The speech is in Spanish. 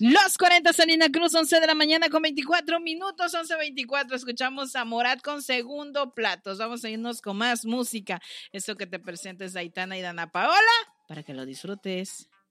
Los 40 Salina Cruz, 11 de la mañana con 24 minutos, 11:24. Escuchamos a Morat con Segundo Platos. Vamos a irnos con más música. Esto que te presentes Aitana y Dana Paola para que lo disfrutes.